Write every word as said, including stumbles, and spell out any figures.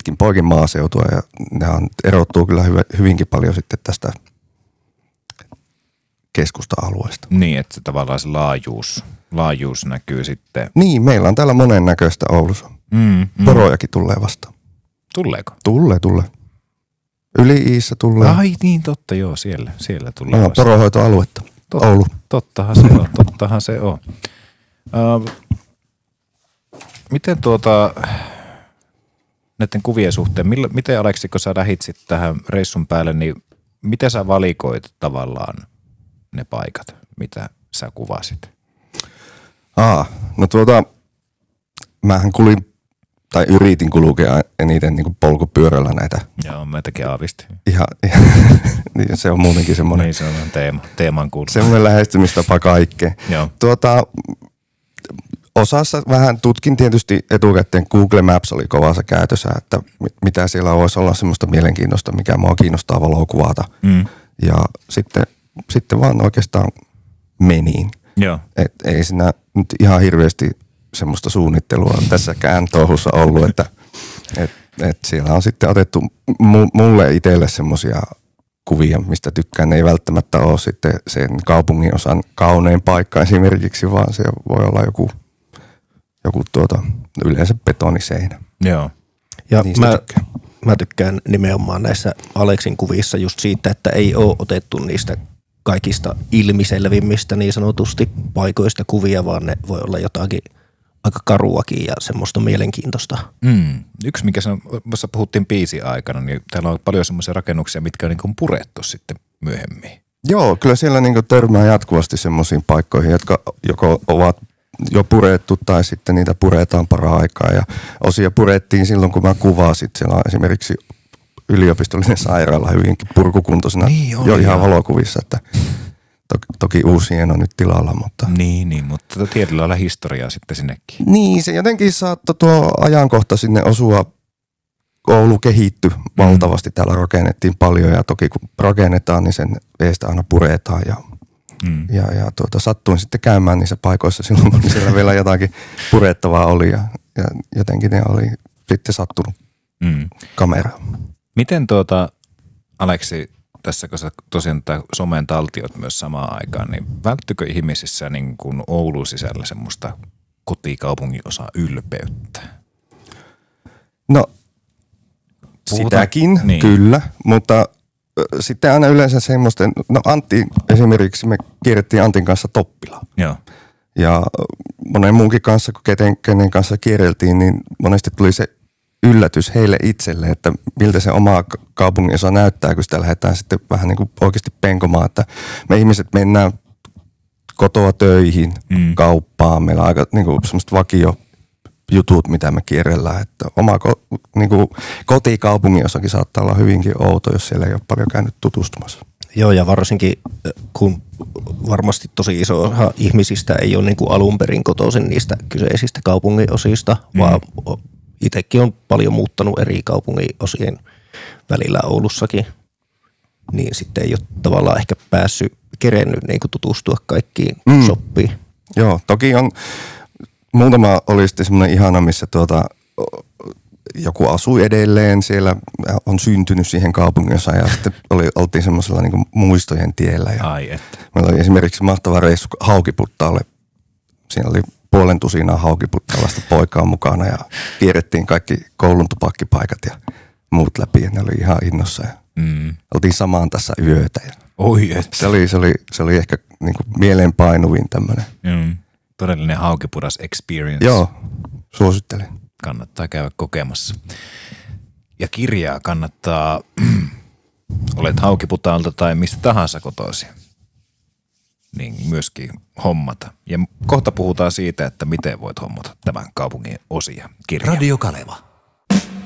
pitkin poikin maaseutua ja nehän erottuu kyllä hyvinkin paljon sitten tästä keskusta-alueesta. Niin, että se tavallaan se laajuus, laajuus näkyy sitten. Niin, meillä on täällä monen näköistä Oulussa. Mm, mm. Porojakin tulee vastaan. Tuleeko? Tulee, tulee. Yli-Iissä tulee. Ai niin, totta, joo, siellä, siellä tulee no, vastaan. Poronhoitoaluetta, Tot, Oulu. Tottahan se on, tottahan se on. Uh, miten tuota, näiden kuvien suhteen, millä, miten Aleksi, kun sä lähit sitten tähän reissun päälle, niin miten sä valikoit tavallaan ne paikat, mitä sä kuvasit? Aa, no tuota, mähän kulin, tai yritin kulkea eniten niin kuin polkupyörällä näitä. Joo, mä tekin aavistin. Ihan, ihan niin se on muutenkin semmoinen. Niin se on teema, teeman kuuluu. Semmoinen lähestymistapa kaikkeen. Joo. Tuota, osassa vähän tutkin tietysti etukäteen, Google Maps oli kovassa käytössä, että mitä siellä voisi olla semmoista mielenkiintoista, mikä mua kiinnostaa valokuvata. Mm. Ja sitten, sitten vaan oikeastaan meniin. Joo. Et ei siinä nyt ihan hirveästi semmoista suunnittelua tässäkään touhussa ollut, että et, et siellä on sitten otettu mulle itselle semmoisia kuvia, mistä tykkään. Ne ei välttämättä ole sitten sen kaupungin osan kaunein paikka esimerkiksi, vaan se voi olla joku, joku tuota, yleensä betoniseinä. Joo. Ja mä, mä tykkään nimenomaan näissä Aleksin kuvissa just siitä, että ei ole otettu niistä kaikista ilmiselvimmistä niin sanotusti paikoista kuvia, vaan ne voi olla jotakin aika karuakin ja semmoista mielenkiintoista. Mm. Yksi, mikä on, jossa puhuttiin biisin aikana, niin täällä on paljon semmoisia rakennuksia, mitkä on niin kuin purettu sitten myöhemmin. Joo, kyllä siellä niin kuin törmää jatkuvasti semmoisiin paikkoihin, jotka joko ovat jo purettu tai sitten niitä puretaan para-aikaa. Ja osia purettiin silloin, kun mä kuvasin. Siellä on esimerkiksi yliopistollinen sairaala hyvinkin purkukuntoisena niin, jo ihan valokuvissa, että toki, toki uusien on nyt tilalla, mutta... Niin, niin mutta tietyllä lailla historiaa sitten sinnekin. Niin, se jotenkin saattoi tuo ajankohta sinne osua. Oulu kehittyi valtavasti, täällä rakennettiin paljon ja toki kun rakennetaan, niin sen veestä aina puretaan ja, mm. ja, ja tuota, sattuin sitten käymään niissä paikoissa silloin, kun siellä vielä jotakin purettavaa oli ja, ja jotenkin ne oli sitten sattunut mm. kameraan. Miten tuota, Aleksi, tässä kun sä tosiaan somen taltiot myös samaan aikaan, niin välttykö ihmisissä niin kuin Oulun sisällä semmoista kotikaupungin osaa ylpeyttä? No sitäkin, niin. Kyllä, mutta sitten aina yleensä semmoisten, no Antti esimerkiksi, me kierrettiin Antin kanssa Toppila. Joo. Ja monen muunkin kanssa, kun kenen, kenen kanssa kierreltiin, niin monesti tuli se yllätys heille itselle, että miltä se oma kaupunginosa näyttää, kun sitä lähdetään sitten vähän niin kuin oikeasti penkomaan, että me ihmiset mennään kotoa töihin, mm. kauppaan, meillä on aika niin kuin semmoista vakio jutut, mitä me kierrellään, että oma ko, niin kuin kotikaupunginossakin saattaa olla hyvinkin outo, jos siellä ei ole paljon käynyt tutustumassa. Joo, ja varsinkin kun varmasti tosi iso osa ihmisistä ei ole niin kuin alun perin kotoisin niistä kyseisistä kaupunginosista, mm. vaan itsekin on paljon muuttanut eri kaupunginosien välillä Oulussakin, niin sitten ei ole tavallaan ehkä päässyt kerennyt niin kuin tutustua kaikkiin mm. shoppiin. Joo, toki on. Muutama oli sitten semmoinen ihana, missä tuota, joku asui edelleen siellä, on syntynyt siihen kaupunginosaan ja sitten oli, oltiin semmoisella niin kuin muistojen tiellä. Ja ai että. Meillä oli esimerkiksi mahtava reissu Haukiputtaalle. Siinä oli puolen tusinaa haukiputtalaista poikaa mukana ja kierrettiin kaikki koulun tupakkipaikat ja muut läpi ja ne oli ihan innossa. Ja mm. oltiin samaan tässä yötä. Ja oi että. Se oli, se oli, se oli ehkä niin kuin mieleenpainuvin tämmöinen. Mm. Todellinen haukipudas experience. Joo, suosittelen. Kannattaa käydä kokemassa. Ja kirjaa kannattaa, olet Haukiputaalta tai mistä tahansa kotoisin, niin myöskin hommata. Ja kohta puhutaan siitä, että miten voit hommata tämän kaupungin osia kirjaa. Radio Kaleva.